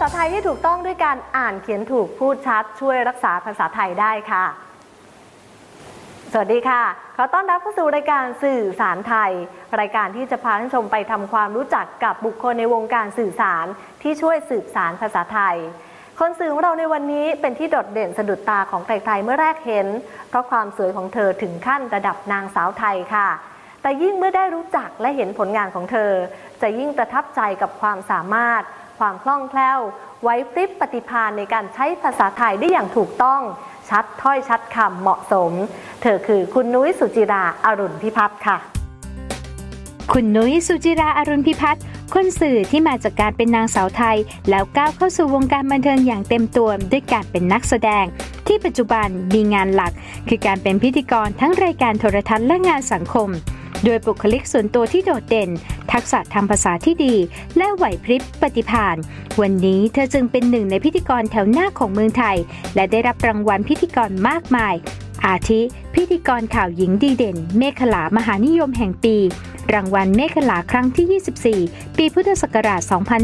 าไทยให้ถูกต้องด้วยการอ่านเขียนถูกพูดชัดช่วยรักษาภาษาไทยได้ค่ะสวัสดีค่ะขอต้อนรับเข้าสู่รายการสื่อสารไทยรายการที่จะพาท่านชมไปทำความรู้จักกับบุคคลในวงการสื่อสารที่ช่วยสืบสารภาษาไทยคนสื่อของเราในวันนี้เป็นที่โดดเด่นสะดุดตาของใครๆเมื่อแรกเห็นเพราะความสวยของเธอถึงขั้นระดับนางสาวไทยค่ะแต่ยิ่งเมื่อได้รู้จักและเห็นผลงานของเธอจะยิ่งประทับใจกับความสามารถความคล่องแคล่วไหวพริบปฏิภาณในการใช้ภาษาไทยได้อย่างถูกต้องชัดถ้อยชัดคำเหมาะสมเธอคือคุณนุ้ยสุจิราอรุณพิพัฒน์ค่ะคุณนุ้ยสุจิราอรุณพิพัฒน์คนสื่อที่มาจากการเป็นนางสาวไทยแล้วก้าวเข้าสู่วงการบันเทิงอย่างเต็มตัวด้วยการเป็นนักแสดงที่ปัจจุบันมีงานหลักคือการเป็นพิธีกรทั้งรายการโทรทัศน์และงานสังคมโดยบุคลิกส่วนตัวที่โดดเด่นทักษะทางภาษาที่ดีและไหวพริบปฏิภาณวันนี้เธอจึงเป็นหนึ่งในพิธีกรแถวหน้าของเมืองไทยและได้รับรางวัลพิธีกรมากมายอาทิพิธีกรข่าวหญิงดีเด่นเมขลามหานิยมแห่งปีรางวัลเมขลาครั้งที่24ปีพุทธศักราช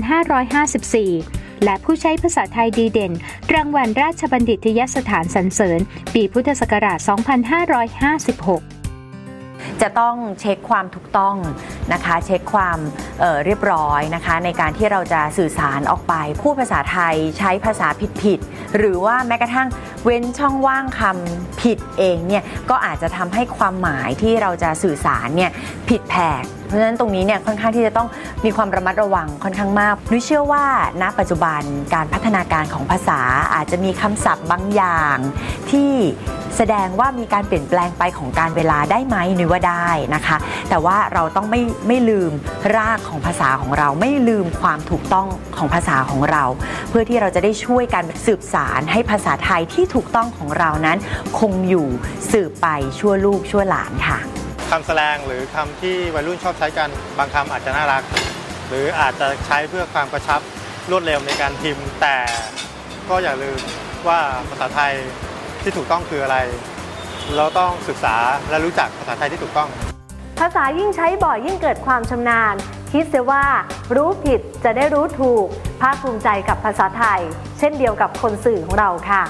2554และผู้ใช้ภาษาไทยดีเด่นรางวัลราชบัณฑิตยสถานสรรเสริญปีพุทธศักราช2556 จะต้องเช็คความถูกต้องนะคะเช็คความเรียบร้อยนะคะในการที่เราจะสื่อสารออกไปพูดภาษาไทยใช้ภาษาผิดหรือว่าแม้กระทั่งเว้นช่องว่างคำผิดเองเนี่ยก็อาจจะทำให้ความหมายที่เราจะสื่อสารเนี่ยผิดแผกเพราะฉะนั้นตรงนี้เนี่ยค่อนข้างที่จะต้องมีความระมัดระวังค่อนข้างมากนุ้ยเชื่อว่าณปัจจุบันการพัฒนาการของภาษาอาจจะมีคำศัพท์บางอย่างที่แสดงว่ามีการเปลี่ยนแปลงไปของการเวลาได้ไหมนุ้ยว่าได้นะคะแต่ว่าเราต้องไม่ลืมรากของภาษาของเราไม่ลืมความถูกต้องของภาษาของเราเพื่อที่เราจะได้ช่วยกันสืบสารให้ภาษาไทยที่ถูกต้องของเรานั้นคงอยู่สืบไปชั่วลูกชั่วหลานค่ะคำแสดงหรือคำที่วัยรุ่นชอบใช้กันบางคำอาจจะน่ารักหรืออาจจะใช้เพื่อความกระชับรวดเร็วในการพิมพ์แต่ก็อย่าลืมว่าภาษาไทยที่ถูกต้องคืออะไรเราต้องศึกษาและรู้จักภาษาไทยที่ถูกต้องภาษายิ่งใช้บ่อยยิ่งเกิดความชำนาญคิดเสียว่ารู้ผิดจะได้รู้ถูกภาคภูมิใจกับภาษาไทยเช่นเดียวกับคนสื่อของเราค่ะ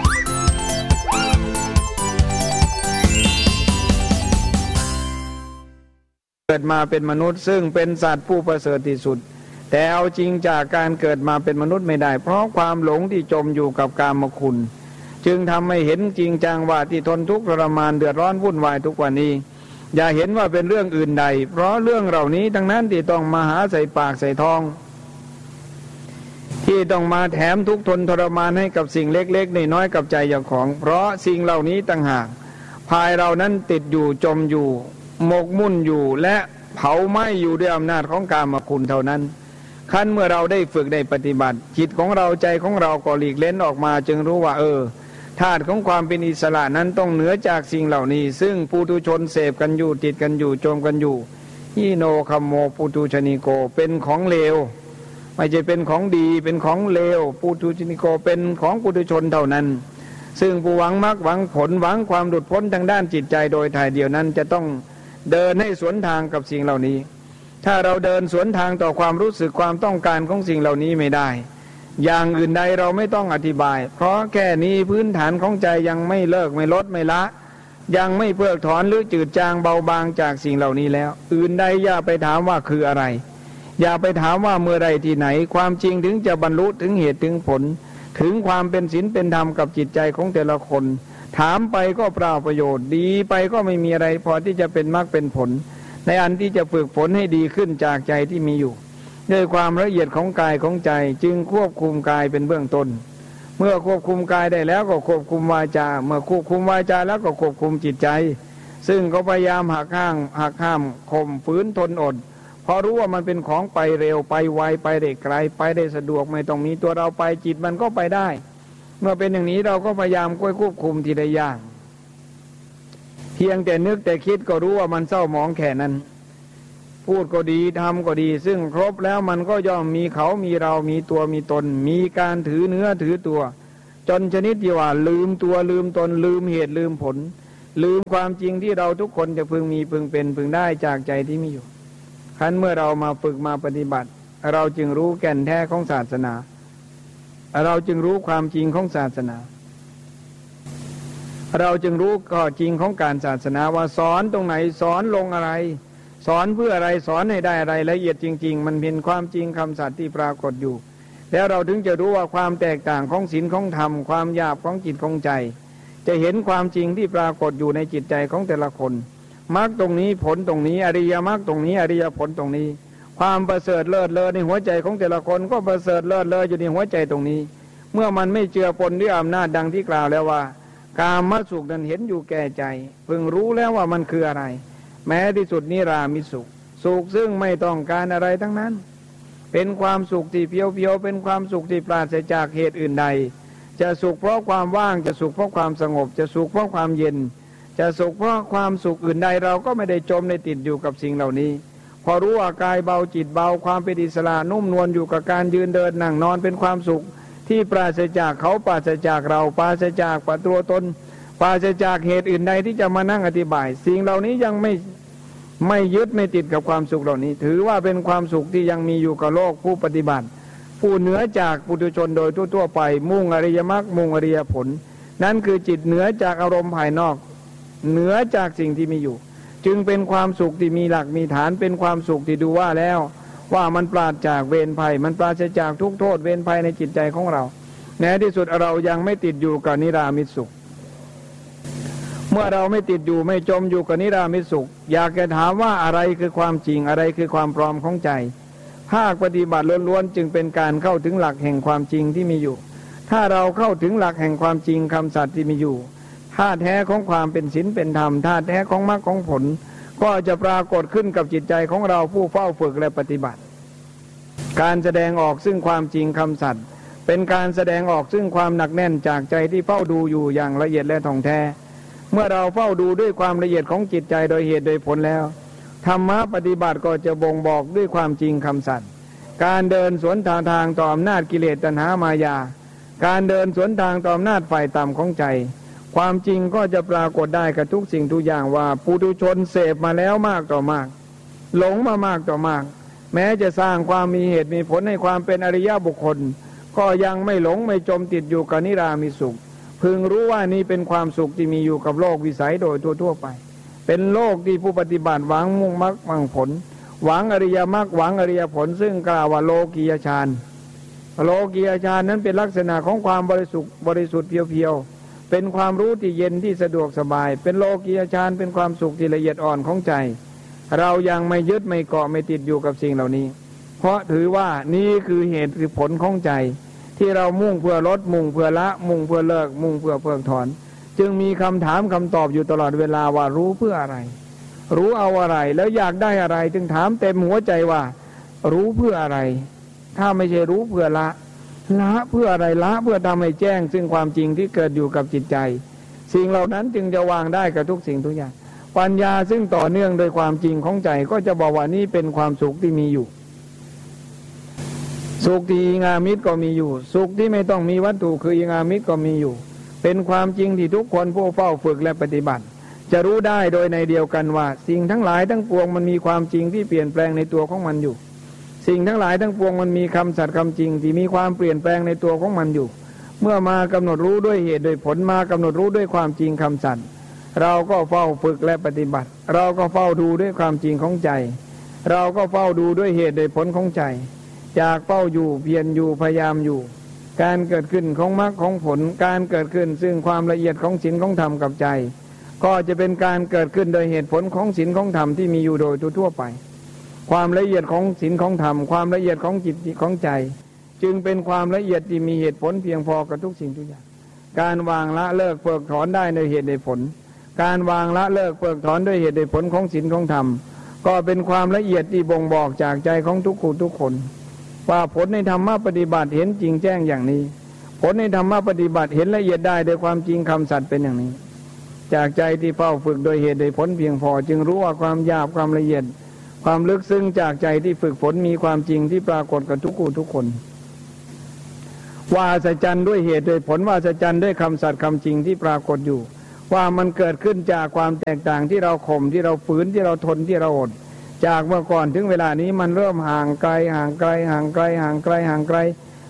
เกิดมาเป็นมนุษย์ซึ่งเป็นสัตว์ผู้ประเสริฐที่สุดแต่เอาจริงจากการเกิดมาเป็นมนุษย์ไม่ได้เพราะความหลงที่จมอยู่กับกามคุณจึงทำให้เห็นจริงจังว่าที่ทนทุกข์ทรมานเดือดร้อนวุ่นวายทุกวันนี้อย่าเห็นว่าเป็นเรื่องอื่นใดเพราะเรื่องเหล่านี้ทั้งนั้นที่ต้องมาหาใส่ปากใส่ท้องที่ต้องมาแถมทุกข์ทนทรมานให้กับสิ่งเล็กๆน้อยๆกับใจเจ้าของเพราะสิ่งเหล่านี้ต่างหากภายเรานั้นติดอยู่จมอยู่หมกมุ่นอยู่และเผาไหม้อยู่ด้วยอำนาจของกามคุณเท่านั้นขั้นเมื่อเราได้ฝึกได้ปฏิบัติจิตของเราใจของเราก็หลีกเล้นออกมาจึงรู้ว่าธาตุของความเป็นอิสระนั้นต้องเหนือจากสิ่งเหล่านี้ซึ่งปุถุชนเสพกันอยู่ติดกันอยู่จมกันอยู่ฮิโนคัมโมปุถุชนิโกเป็นของเลวไม่ใช่เป็นของดีเป็นของเลวปุถุชนิโกเป็นของปุถุชนเท่านั้นซึ่งผู้หวังมรรคหวังผลหวังความหลุดพ้นทางด้านจิตใจโดยถ่ายเดียวนั้นจะต้องเดินให้สวนทางกับสิ่งเหล่านี้ถ้าเราเดินสวนทางต่อความรู้สึกความต้องการของสิ่งเหล่านี้ไม่ได้อย่างอื่นใดเราไม่ต้องอธิบายเพราะแค่นี้พื้นฐานของใจยังไม่เลิกไม่ลดไม่ละยังไม่เพิกถอนหรือจืดจางเบาบางจากสิ่งเหล่านี้แล้วอื่นใดอย่าไปถามว่าคืออะไรอย่าไปถามว่าเมื่อใดที่ไหนความจริงถึงจะบรรลุถึงเหตุถึงผลถึงความเป็นศีลเป็นธรรมกับจิตใจของแต่ละคนถามไปก็เปล่าประโยชน์ดีไปก็ไม่มีอะไรพอที่จะเป็นมรรคเป็นผลในอันที่จะฝึกฝนให้ดีขึ้นจากใจที่มีอยู่ด้วยความละเอียดของกายของใจจึงควบคุมกายเป็นเบื้องต้นเมื่อควบคุมกายได้แล้วก็ควบคุมวาจาเมื่อควบคุมวาจาแล้วก็ควบคุมจิตใจซึ่งก็พยายามหักห้ามข่มฝืนทนอดเพราะรู้ว่ามันเป็นของไปเร็วไปไวไปได้ไกลไปได้สะดวกไม่ต้องมีตัวเราไปจิตมันก็ไปได้เมื่อเป็นอย่างนี้เราก็พยายามควบคุมทีละอย่างเพียงแต่นึกแต่คิดก็รู้ว่ามันเศร้าหมองแค่นั้นพูดก็ดีทำก็ดีซึ่งครบแล้วมันก็ย่อมมีเขามีเรามีตัวมีตนมีการถือเนื้อถือตัวจนชนิดที่ว่าลืมตัวลืมตนลืมเหตุลืมผลลืมความจริงที่เราทุกคนจะพึงมีพึงเป็นพึงได้จากใจที่มีอยู่ครั้นเมื่อเรามาฝึกมาปฏิบัติเราจึงรู้แก่นแท้ของศาสนาเราจึงรู้ความจริงของศาสนาเราจึงรู้ข้อจริงของการศาสนาว่าสอนตรงไหนสอนลงอะไรสอนเพื่ออะไรสอนให้ได้อะไรละเอียดจริงๆมันเป็นความจริงคำสัตย์ที่ปรากฏอยู่แล้วเราถึงจะรู้ว่าความแตกต่างของศีลของธรรมความหยาบของจิตของใจจะเห็นความจริงที่ปรากฏอยู่ในจิตใจของแต่ละคนมรรคตรงนี้ผลตรงนี้อริยมรรคตรงนี้อริยผลตรงนี้ความประเสริฐเลิศเลอในหัวใจของแต่ละคนก็ประเสริฐเลิศเลออยู่ในหัวใจตรงนี้เมื่อมันไม่เจือปนด้วยอำนาจดังที่กล่าวแล้วว่ากามสุขนั้นเห็นอยู่แก่ใจเพิ่งรู้แล้วว่ามันคืออะไรแม้ที่สุดนิรามิสุขสุขซึ่งไม่ต้องการอะไรทั้งนั้นเป็นความสุขที่เพียวๆเป็นความสุขที่ปราศจากเหตุอื่นใดจะสุขเพราะความว่างจะสุขเพราะความสงบจะสุขเพราะความเย็นจะสุขเพราะความสุขอื่นใดเราก็ไม่ได้จมในติดอยู่กับสิ่งเหล่านี้พอรู้ว่ากายเบาจิตเบาความเป็นอิสระนุ่มนวลอยู่กับการยืนเดินนั่งนอนเป็นความสุขที่ปราศจากเขาปราศจากเราปราศจากตัวตนปราศจากเหตุอื่นใดที่จะมานั่งอธิบายสิ่งเหล่านี้ยังไม่ยึดไม่ติดกับความสุขเหล่านี้ถือว่าเป็นความสุขที่ยังมีอยู่กับโลกผู้ปฏิบัติผู้เหนือจากปุถุชนโดยทั่วไปมุ่งอริยมรรคมุ่งอริยผลนั่นคือจิตเหนือจากอารมณ์ภายนอกเหนือจากสิ่งที่มีอยู่จึงเป็นความสุขที่มีหลักมีฐานเป็นความสุขที่ดูว่าแล้วว่ามันปราศจากเวรภัยมันปราศจากทุกโทษเวรภัยในจิตใจของเราในที่สุดเรายังไม่ติดอยู่กับนิรามิตสุขเมื่อเราไม่ติดอยู่ไม่จมอยู่กับนิรามิตสุขอยากจะถามว่าอะไรคือความจริงอะไรคือความปลอมของใจภาคปฏิบัติล้วนๆจึงเป็นการเข้าถึงหลักแห่งความจริงที่มีอยู่ถ้าเราเข้าถึงหลักแห่งความจริงคำสัตย์ที่มีอยู่ท่าแท้ของความเป็นศีลเป็นธรรมท่าแท้ของมรรคของผลก็จะปรากฏขึ้นกับจิตใจของเราผู้เฝ้าฝึกและปฏิบัติการแสดงออกซึ่งความจริงคำสัตย์เป็นการแสดงออกซึ่งความหนักแน่นจากใจที่เฝ้าดูอยู่อย่างละเอียดและท่องแท้เมื่อเราเฝ้าดูด้วยความละเอียดของจิตใจโดยเหตุโดยผลแล้วธรรมะปฏิบัติก็จะบ่งบอกด้วยความจริงคำสัตย์การเดินสวนทางต่ออำนาจกิเลสตัณหามายาการเดินสวนทางต่ออำนาจฝ่ายต่ำของใจความจริงก็จะปรากฏได้กับทุกสิ่งทุกอย่างว่าปุถุชนเสพมาแล้วมากต่อมากหลงมามากต่อมากแม้จะสร้างความมีเหตุมีผลให้ความเป็นอริยบุคคลก็ยังไม่หลงไม่จมติดอยู่กับนิรามิสุขพึงรู้ว่านี้เป็นความสุขที่มีอยู่กับโลกวิสัยโดยทั่วไปเป็นโลกที่ผู้ปฏิบัติหวังมุ่งมรรคหวังผลหวังอริยมรรคหวังอริยผลซึ่งกล่าวว่าโลกียฌานโลกียฌานนั้นเป็นลักษณะของความบริสุทธิ์เพียวๆเป็นความรู้ที่เย็นที่สะดวกสบายเป็นโลกียฌานเป็นความสุขที่ละเอียดอ่อนของใจเรายังไม่ยึดไม่เกาะไม่ติดอยู่กับสิ่งเหล่านี้เพราะถือว่านี่คือเหตุคือผลของใจที่เรามุ่งเพื่อลดมุ่งเพื่อละมุ่งเพื่อเลิกมุ่งเพื่อเพิกถอนจึงมีคำถามคำตอบอยู่ตลอดเวลาว่ารู้เพื่ออะไรรู้เอาอะไรแล้วอยากได้อะไรจึงถามเต็มหัวใจว่ารู้เพื่ออะไรถ้าไม่ใช่รู้เพื่อละเพื่ออะไรละเพื่อทำให้แจ้งซึ่งความจริงที่เกิดอยู่กับจิตใจสิ่งเหล่านั้นจึงจะวางได้กับทุกสิ่งทุกอย่างปัญญาซึ่งต่อเนื่องโดยความจริงของใจก็จะบอกว่านี่เป็นความสุขที่มีอยู่สุขที่งามิตรก็มีอยู่สุขที่ไม่ต้องมีวัตถุคือองามิตรก็มีอยู่เป็นความจริงที่ทุกคนผู้เฝ้าฝึกและปฏิบัติจะรู้ได้โดยในเดียวกันว่าสิ่งทั้งหลายทั้งปวงมันมีความจริงที่เปลี่ยนแปลงในตัวของมันอยู่สิ่งทั้งหลายทั้งปวงมันมีคำสัตย์คำจริงที่มีความเปลี่ยนแปลงในตัวของมันอยู่เมื่อมากำหนดรู้ด้วยเหตุโดยผลมากำหนดรู้ด้วยความจริงคำสัตย์เราก็เฝ้าฝึกและปฏิบัติเราก็เฝ้าดูด้วยความจริงของใจเราก็เฝ้าดูด้วยเหตุโดยผลของใจจากเฝ้าอยู่เพียรอยู่พยายามอยู่การเกิดขึ้นของมรรคของผลการเกิดขึ้นซึ่งความละเอียดของศีลของธรรมกับใจก็จะเป็นการเกิดขึ้นโดยเหตุผลของศีลของธรรมที่มีอยู่โดยทั่วไปความละเอียดของศีลของธรรมความละเอียดของจิตของใจจึงเป็นความละเอียดที่มีเหตุผลเพียงพอกับทุกสิ่งทุกอย่างการวางละเลิกเพิกถอนได้ในเหตุในผลการวางละเลิกเพิกถอนด้วยเหตุในผลของศีลของธรรมก็เป็นความละเอียดที่บ่งบอกจากใจของทุกผู้ทุกคนว่าผลในธรรมะปฏิบัติเห็นจริงแจ้งอย่างนี้ผลในธรรมะปฏิบัติเห็นละเอียดได้โดยความจริงคำสัตย์เป็นอย่างนี้จากใจที่เฝ้าฝึกโดยเหตุโดยผลเพียงพอจึงรู้ว่าความหยาบความละเอียดความลึกซึ้งจากใจที่ฝึกฝนมีความจริงที่ปรากฏกับทุกผู้ทุกคนว่าอัศจรรย์ด้วยเหตุโดยผลว่าอัศจรรย์ด้วยคำสัตย์คำจริงที่ปรากฏอยู่ว่ามันเกิดขึ้นจากความแตกต่างที่เราข่มที่เราฝืนที่เราทนที่เราอดจากเมื่อก่อนถึงเวลานี้มันเริ่มห่างไกลห่างไกลห่างไกลห่างไกลห่างไกล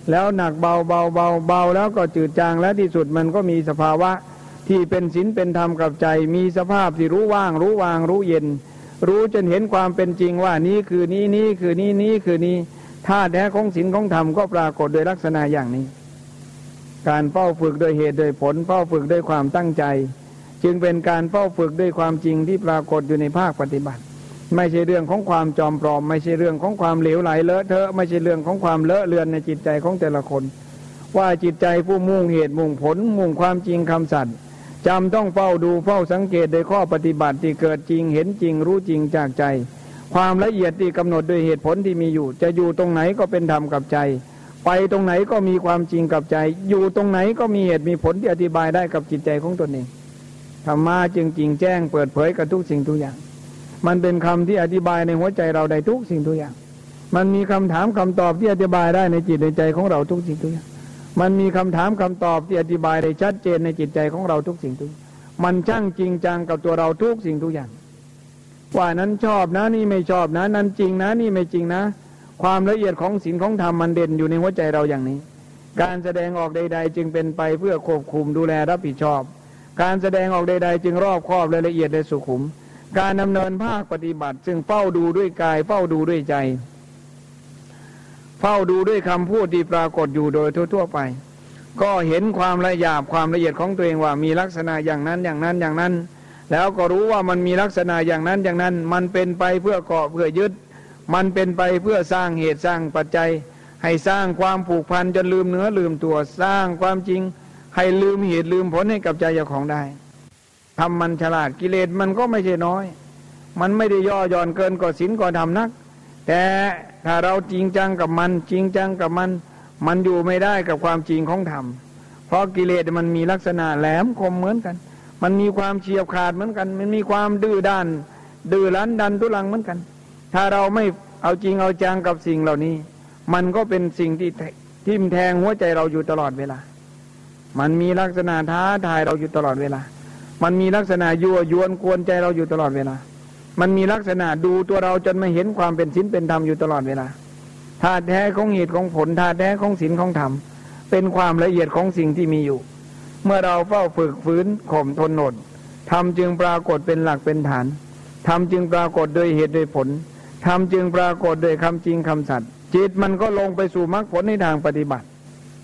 แล้วหนักเบาเบาเบาเบาแล้วก็จืดจางและที่สุดมันก็มีสภาวะที่เป็นศีลเป็นธรรมกับใจมีสภาพที่รู้ว่างรู้วางรู้เย็นรู้จนเห็นความเป็นจริงว่านี้คือนี้นี้คือนี้นี้คือนี้ธาตุแท้ของศีลของธรรมก็ปรากฏโดยลักษณะอย่างนี้การเฝ้าฝึกโดยเหตุโดยผลเฝ้าฝึกด้วยความตั้งใจจึงเป็นการเฝ้าฝึกด้วยความจริงที่ปรากฏอยู่ในภาคปฏิบัติไม่ใช่เรื่องของความจอมปลอมไม่ใช่เรื่องของความเหลวไหลเลอะเทอะไม่ใช่เรื่องของความเลอะเลือนในจิตใจของแต่ละคนว่าจิตใจผู้มุ่งเหตุมุ่งผลมุ่งความจริงคำสัตย์จำต้องเฝ้าดูเฝ้าสังเกตโดยข้อปฏิบัติที่เกิดจริงเห็นจริงรู้จริงจากใจความละเอียดที่กำหนดโดยเหตุผลที่มีอยู่จะอยู่ตรงไหนก็เป็นธรรมกับใจไปตรงไหนก็มีความจริงกับใจอยู่ตรงไหนก็มีเหตุมีผลที่อธิบายได้กับจิตใจของตนเองธรรมะจึงจริงแจ้งเปิดเผยกับทุกสิ่งทุกอย่างมันเป็นคำที่อธิบายในหัวใจเราได้ทุกสิ่งทุกอย่างมันมีคำถามคำตอบที่อธิบายได้ในจิตในใจของเราทุกสิ่งทุกอย่างมันมีคำถามคำตอบที่อธิบายได้ชัดเจนในจิตใจของเราทุกสิ่งทุกอย่างมันช่างจริงจังกับตัวเราทุกสิ่งทุกอย่างว่านั้นชอบนะนี่ไม่ชอบนะนั้นจริงนะนี่ไม่จริงนะความละเอียดของศีลของธรรมมันเด่นอยู่ในหัวใจเราอย่างนี้การแสดงออกใดๆจึงเป็นไปเพื่อควบคุมดูแลรับผิดชอบการแสดงออกใดๆจึงรอบคอบและละเอียดและสุขุมการดำเนินภาคปฏิบัติจึงเฝ้าดูด้วยกายเฝ้าดูด้วยใจเฝ้าดูด้วยคำพูดที่ปรากฏอยู่โดยทั่วๆไปก็เห็นความละเอียดความละเอียดของตัวเองว่ามีลักษณะอย่างนั้นอย่างนั้นอย่างนั้นแล้วก็รู้ว่ามันมีลักษณะอย่างนั้นอย่างนั้นมันเป็นไปเพื่อเกาะเพื่อยึดมันเป็นไปเพื่อสร้างเหตุสร้างปัจจัยให้สร้างความผูกพันจนลืมเนื้อลืมตัวสร้างความจริงให้ลืมเหตุลืมผลให้กับใจเจ้าของได้ทำมันฉลาดกิเลสมันก็ไม่ใช่น้อยมันไม่ได้ย่อหย่อนเกินกว่าศีลกว่าธรรมนักแต่ถ้าเราจริงจังกับมันจริงจังกับมันอยู่ไม่ได้กับความจริงของธรรมเพราะกิเลสมันมีลักษณะแหลมคมเหมือนกันมันมีความเฉียบขาดเหมือนกันมันมีความดื้อด้านดื้อรั้นดันทุรังเหมือนกันถ้าเราไม่เอาจริงเอาจังกับสิ่งเหล่านี้มันก็เป็นสิ่งที่ทิ่มแทงหัวใจเราอยู่ตลอดเวลามันมีลักษณะท้าทายเราอยู่ตลอดเวลามันมีลักษณะยั่วยวนกวนใจเราอยู่ตลอดเวลามันมีลักษณะดูตัวเราจนไม่เห็นความเป็นศีลเป็นธรรมอยู่ตลอดเวลาธาตุแท้ของเหตุของผลธาตุแท้ของศีลของธรรมเป็นความละเอียดของสิ่งที่มีอยู่เมื่อเราเฝ้าฝึกฝืนข่มทนอดธรรมจึงปรากฏเป็นหลักเป็นฐานธรรมจึงปรากฏโดยเหตุโดยผลธรรมจึงปรากฏโดยคำจริงคำสัตย์จิตมันก็ลงไปสู่มรรคผลในทางปฏิบัติ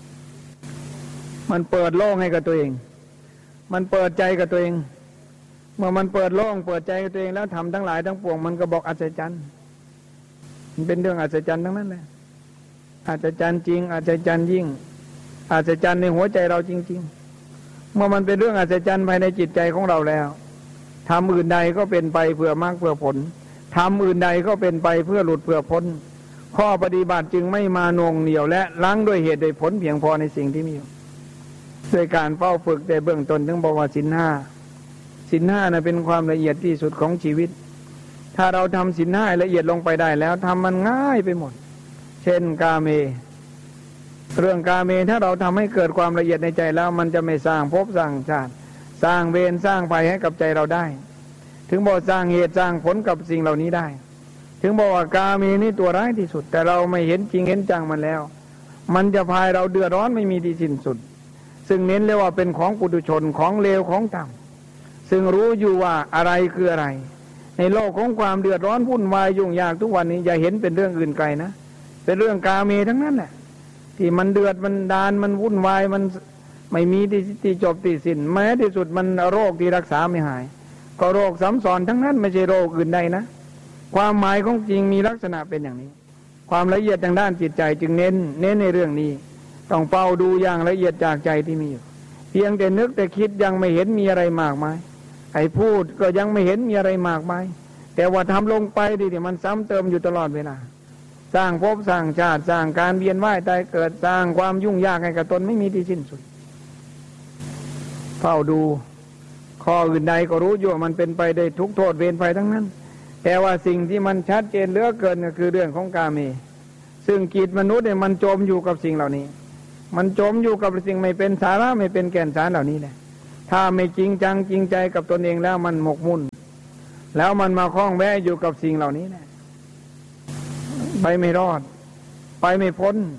มันเปิดโล่งให้กับตัวเองมันเปิดใจกับตัวเองเมื่อมันเปิดโล่งเปิดใจกับตัวเองแล้วทำทั้งหลายทั้งปวงมันก็บอกอัศจรรย์มันเป็นเรื่องอัศจรรย์ทั้งนั้นเลยอัศจรรย์จริงอัศจรรย์ยิ่งอัศจรรย์ในหัวใจเราจริงๆเมื่อมันเป็นเรื่องอัศจรรย์ภายในจิตใจของเราแล้วทำอื่นใดก็เป็นไปเพื่อมรรคเพื่อผลทำอื่นใดก็เป็นไปเพื่อหลุดเพื่อพ้นข้อปฏิบัติจึงไม่มาหน่วงเหนี่ยวและล้างด้วยเหตุด้วยผลเพียงพอในสิ่งที่มีอยู่ด้วยการเฝ้าฝึกในเบื้องต้นถึงบอกว่าศีลห้านะเป็นความละเอียดที่สุดของชีวิตถ้าเราทำศีลห้าละเอียดลงไปได้แล้วทำมันง่ายไปหมดเช่นกาเมเรื่องกาเมถ้าเราทำให้เกิดความละเอียดในใจแล้วมันจะไม่สร้างภพสร้างชาติสร้างเวรสร้างภัยให้กับใจเราได้ถึงบอกสร้างเหตุสร้างผลกับสิ่งเหล่านี้ได้ถึงบอกว่ากาเมนี่ตัวร้ายที่สุดแต่เราไม่เห็นจริงเห็นจังมันแล้วมันจะพายเราเดือดร้อนไม่มีที่สิ้นสุดซึ่งเน้นเลยว่าเป็นของปุถุชนของเลวของต่ำซึ่งรู้อยู่ว่าอะไรคืออะไรในโลกของความเดือดร้อนวุ่นวายยุ่งยากทุกวันนี้อย่าเห็นเป็นเรื่องอื่นไกลนะเป็นเรื่องกาเมทั้งนั้นแหละที่มันเดือดมันดานมันวุ่นวายมันไม่มีที่จบที่สิ้นแม้ที่สุดมันโรคที่รักษาไม่หายก็โรคซ้ำซ้อนทั้งนั้นไม่ใช่โรคอื่นใดนะความหมายของจริงมีลักษณะเป็นอย่างนี้ความละเอียดทางด้านจิตใจจึงเน้นในเรื่องนี้ต้องเฝ้าดูอย่างละเอียดจากใจที่มีอยู่เพียงแต่นึกแต่คิดยังไม่เห็นมีอะไรมากมายไอ้พูดก็ยังไม่เห็นมีอะไรมากมายแต่ว่าทำลงไปดิมันซ้ำเติมอยู่ตลอดเวลาสร้างภพสร้างชาติสร้างการเวียนว่ายตายเกิดสร้างความยุ่งยากให้กับตนไม่มีที่สิ้นสุดเฝ้าดูข้ออื่นใดก็รู้อยู่ว่ามันเป็นไปได้ทุกโทษเวรภัยทั้งนั้นแต่ว่าสิ่งที่มันชัดเจนเหลือเกินก็คือเรื่องของกาเมซึ่งจิตมนุษย์เนี่ยมันจมอยู่กับสิ่งเหล่านี้มันจมอยู่กับสิ่งไม่เป็นสาระไม่เป็นแก่นสารเหล่านี้แหละถ้าไม่จริงจังจริงใจกับตนเองแล้วมันหมกมุ่นแล้วมันมาคล้องแวะอยู่กับสิ่งเหล่านี้แหละไปไม่รอดไปไม่พ้น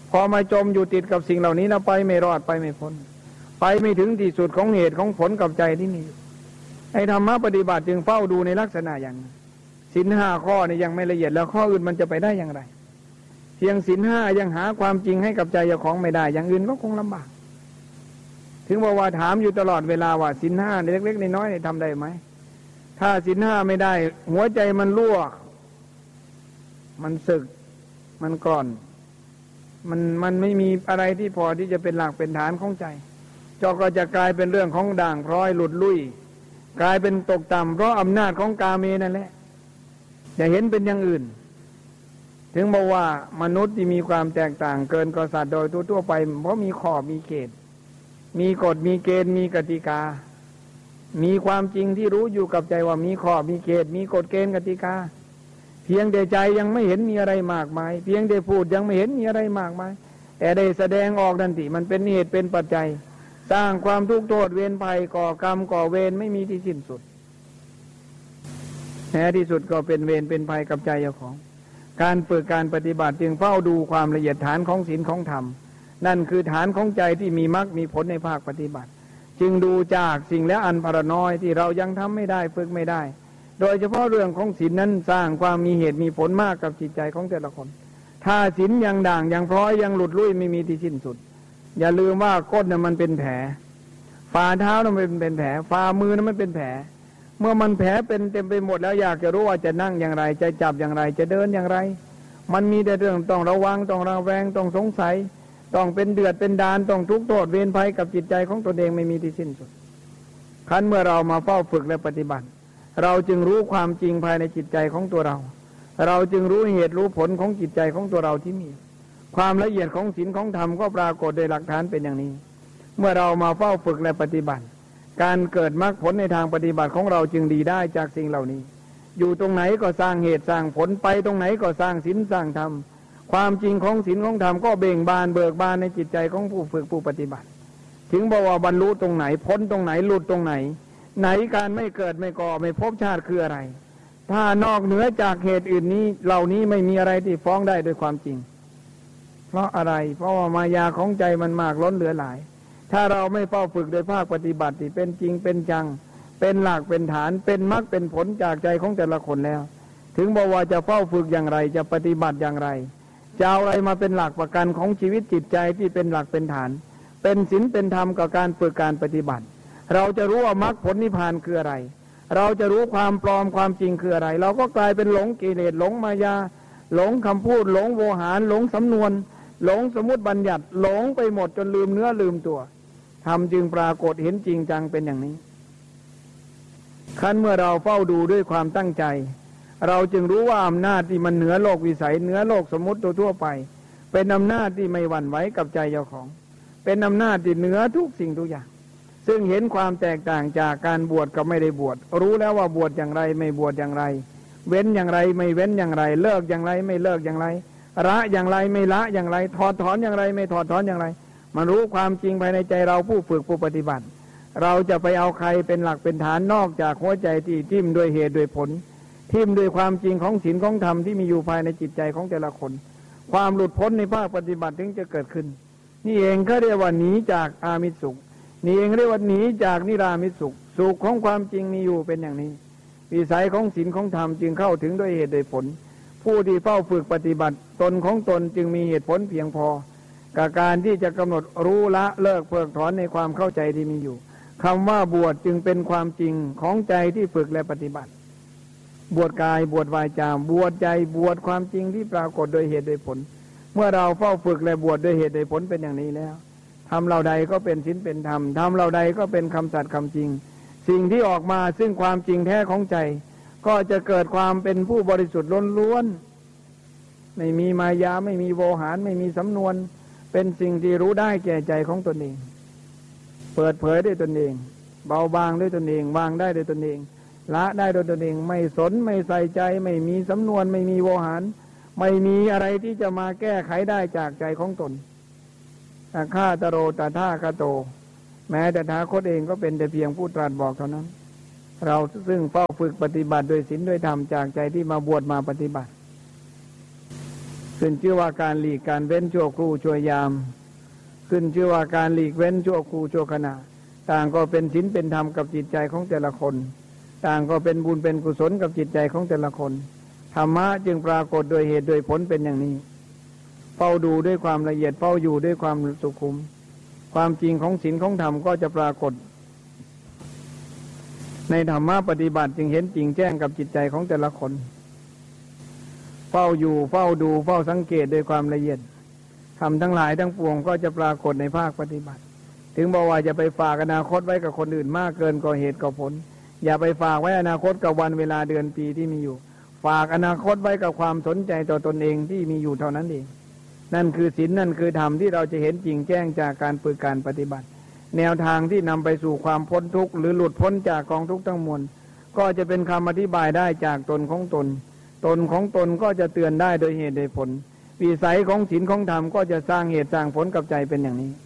พอมาจมอยู่ติดกับสิ่งเหล่านี้แล้วไปไม่รอดไปไม่พ้นไปไม่ถึงที่สุดของเหตุของผลกับใจที่มีไอ้ธรรมะปฏิบัติจึงเฝ้าดูในลักษณะอย่างนั้นศีล5ข้อนี่ยังไม่ละเอียดแล้วข้ออื่นมันจะไปได้อย่างไรเพียงศีล5ยังหาความจริงให้กับใจเจ้าของไม่ได้อย่างอื่นก็คงลำบากถึงบอกว่าถามอยู่ตลอดเวลาว่าศีล5เล็กๆน้อยๆทำได้ไหมถ้าศีล5ไม่ได้หัวใจมันรั่วมันสึกมันกร่อนมันไม่มีอะไรที่พอที่จะเป็นหลักเป็นฐานของใจก็จะกลายเป็นเรื่องของด่างพร้อยหลุดลุ่ยกลายเป็นตกต่ำเพราะอำนาจของกาเมนั่นแหละอย่าเห็นเป็นอย่างอื่นถึงบอกว่ามนุษย์ที่มีความแตกต่างเกินกว่าสัตว์โดยทั่วไปเพราะมีขอบมีเขตมีกฎมีเกณฑ์มีกติกามีความจริงที่รู้อยู่กับใจว่ามีขอบมีเขตมีกฎเกณฑ์กติกาเพียงแต่ใจยังไม่เห็นมีอะไรมากมายเพียงแต่พูดยังไม่เห็นมีอะไรมากมายแต่ได้แสดงออกทันทีมันเป็นเหตุเป็นปัจจัยสร้างความทุกข์โทษเวรภัยก่อกรรมก่อเวรไม่มีที่สิ้นสุดแท้ที่สุดก็เป็นเวรเป็นภัยกับใจเจ้าของการฝึกการปฏิบัติจึงเฝ้าดูความละเอียดฐานของศีลของธรรมนั่นคือฐานของใจที่มีมรรคมีผลในภาคปฏิบัติจึงดูจากสิ่งและอันพรน้อยที่เรายังทำไม่ได้ฝึกไม่ได้โดยเฉพาะเรื่องของศีลนั้นสร้างความมีเหตุมีผลมากกับจิตใจของแต่ละคนถ้าศีลยังด่างยังพร้อยยังหลุดลุ่ยไม่มีที่สิ้นสุดอย่าลืมว่าก้นน่ะมันเป็นแผลฝ่าเท้าน่ะมันเป็นแผลฝ่ามือน่ะมันเป็นแผลเมื่อมันแผลเป็นเต็มไปหมดแล้วอยากจะรู้ว่าจะนั่งอย่างไรจะจับอย่างไรจะเดินอย่างไรมันมีแต่เรื่องต้องระวังต้องระแวงต้องสงสัยต้องเป็นเดือดเป็นดานต้องทุกข์โทษเวรภัยกับจิตใจของตนเองไม่มีที่สิ้นสุดขั้นเมื่อเรามาเฝ้าฝึกและปฏิบัติเราจึงรู้ความจริงภายในจิตใจของตัวเราจึงรู้เหตุรู้ผลของจิตใจของตัวเราที่มีความละเอียดของศีลของธรรมก็ปรากฏโดยหลักฐานเป็นอย่างนี้เมื่อเรามาเฝ้าฝึกและปฏิบัติการเกิดมรรคผลในทางปฏิบัติของเราจึงดีได้จากสิ่งเหล่านี้อยู่ตรงไหนก็สร้างเหตุสร้างผลไปตรงไหนก็สร้างศีลสร้างธรรมความจริงของศีลของธรรมก็เบ่งบานเบิกบานในจิตใจของผู้ฝึกผู้ปฏิบัติถึงบอกว่าบรรลุตรงไหนพ้นตรงไหนหลุดตรงไหนการไม่เกิดไม่ก่อไม่พบชาติคืออะไรถ้านอกเหนือจากเหตุอื่นนี้เหล่านี้ไม่มีอะไรที่ฟ้องได้โดยความจริงเพราะอะไรเพราะว่ามายาของใจมันมากล้นเหลือหลายถ้าเราไม่เฝ้าฝึกโดยภาคปฏิบัติที่เป็นจริงเป็นจังเป็นหลักเป็นฐานเป็นมรรคเป็นผลจากใจของแต่ละคนแล้วถึงบอกว่าจะเฝ้าฝึกอย่างไรจะปฏิบัติอย่างไรจะเอาอะไรมาเป็นหลักประกันของชีวิตจิตใจที่เป็นหลักเป็นฐานเป็นศีลเป็นธรรมกับการฝึกการปฏิบัติเราจะรู้ว่ามรรคผลนิพพานคืออะไรเราจะรู้ความปลอมความจริงคืออะไรเราก็กลายเป็นหลงกิเลสหลงมายาหลงคำพูดหลงโวหารหลงสำนวนหลงสมมติบัญญัติหลงไปหมดจนลืมเนื้อลืมตัวธรรมจึงปรากฏเห็นจริงจังเป็นอย่างนี้ขั้นเมื่อเราเฝ้าดูด้วยความตั้งใจเราจึงรู้ว่าอำนาจที่มันเหนือโลกวิสัยเหนือโลกสมมติทั่วไปเป็นอำนาจที่ไม่หวั่นไหวกับใจเจ้าของเป็นอำนาจที่เหนือทุกสิ่งทุกอย่างซึ่งเห็นความแตกต่างจากการบวชกับไม่ได้บวชรู้แล้วว่าบวชอย่างไรไม่บวชอย่างไรเว้นอย่างไรไม่เว้นอย่างไรเลิกอย่างไรไม่เลิกอย่างไรละอย่างไรไม่ละอย่างไรถอดถอนอย่างไรไม่ถอดถอนอย่างไรมันรู้ความจริงภายในใจเราผู้ฝึกผู้ปฏิบัติเราจะไปเอาใครเป็นหลักเป็นฐานนอกจากหัวใจที่ทิ่มด้วยเหตุด้วยผลทิ่มด้วยความจริงของศีลของธรรมที่มีอยู่ภายในจิตใจของแต่ละคนความหลุดพ้นในภาคปฏิบัติถึงจะเกิดขึ้นนี่เองเขาเรียกว่าหนีจากอามิสสุขนี่เองเรียกว่าหนีจากนิรามิสสุขสุขของความจริงมีอยู่เป็นอย่างนี้วิสัยของศีลของธรรมจึงเข้าถึงด้วยเหตุด้วยผลผู้ที่เฝ้าฝึกปฏิบัติตนของตนจึงมีเหตุผลเพียงพอกับการที่จะกำหนดรู้ละเลิกเพิกถอนในความเข้าใจที่มีอยู่คำว่าบวชจึงเป็นความจริงของใจที่ฝึกและปฏิบัติบวชกายบวชวาจาบวชใจบวชความจริงที่ปรากฏโดยเหตุโดยผลเมื่อเราเฝ้าฝึกและบวชโดยเหตุโดยผลเป็นอย่างนี้แล้วทำเราใดก็เป็นศีลเป็นธรรมทำเราใดก็เป็นคำสัตย์คำจริงสิ่งที่ออกมาซึ่งความจริงแท้ของใจก็จะเกิดความเป็นผู้บริสุทธิ์ล้วนๆไม่มีมายาไม่มีโวหารไม่มีสำนวนเป็นสิ่งที่รู้ได้แก่ใจของตนเองเปิดเผยด้วยตนเองเบาบางด้วยตนเองวางได้ด้วยตนเองละได้ด้วยตนเองไม่สนไม่ใส่ใจไม่มีสำนวนไม่มีโวหารไม่มีอะไรที่จะมาแก้ไขได้จากใจของตนข้าตโรตถาคโตแม้แต่ท้าคตเองก็เป็นแต่เพียงผู้ตรัสบอกเท่านั้นเราซึ่งเฝ้าฝึกปฏิบัติโดยศีลด้วยธรรมจากใจที่มาบวชมาปฏิบัติขึ้นชื่อว่าการหลีกการเว้นชั่วครู่ชั่วยามขึ้นชื่อว่าการหลีกเว้นชั่วครู่ชั่วขณะต่างก็เป็นศีลเป็นธรรมกับจิตใจของแต่ละคนต่างก็เป็นบุญเป็นกุศลกับจิตใจของแต่ละคนธรรมะจึงปรากฏโดยเหตุโดยผลเป็นอย่างนี้เฝ้าดูด้วยความละเอียดเฝ้าอยู่ด้วยความสุขุมความจริงของศีลของธรรมก็จะปรากฏในธรรมะปฏิบัติจึงเห็นจริงแจ้งกับจิตใจของแต่ละคนเฝ้าอยู่เฝ้าดูเฝ้าสังเกตด้วยความละเอียดทำทั้งหลายทั้งปวงก็จะปรากฏในภาคปฏิบัติถึงบอกว่าจะไปฝากอนาคตไว้กับคนอื่นมากเกินกว่าเหตุกว่าผลอย่าไปฝากไว้อนาคตกับวันเวลาเดือนปีที่มีอยู่ฝากอนาคตไว้กับความสนใจต่อตนเองที่มีอยู่เท่านั้นเองนั่นคือศีลนั่นคือธรรมที่เราจะเห็นจริงแจ้งจากการฝึกการปฏิบัติแนวทางที่นำไปสู่ความพ้นทุกข์หรือหลุดพ้นจากกองทุกข์ทั้งมวลก็จะเป็นคำอธิบายได้จากตนของตนตนของตนก็จะเตือนได้โดยเหตุโดยผลวิสัยของศีลของธรรมก็จะสร้างเหตุสร้างผลกับใจเป็นอย่างนี้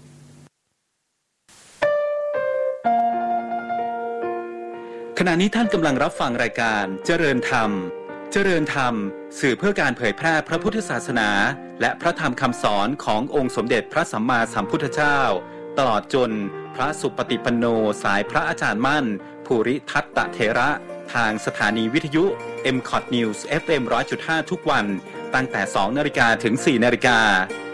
ขณะนี้ท่านกำลังรับฟังรายการเจริญธรรมเจริญธรรมสื่อเพื่อการเผยแพร่พระพุทธศาสนาและพระธรรมคำสอนขององค์สมเด็จพระสัมมาสัมพุทธเจ้าตลอดจนพระสุปฏิปันโนสายพระอาจารย์มั่นภูริทัตตเถระทางสถานีวิทยุ MCOT News FM 100.5 ทุกวันตั้งแต่ 2 นาฬิกาถึง 4 นาฬิกา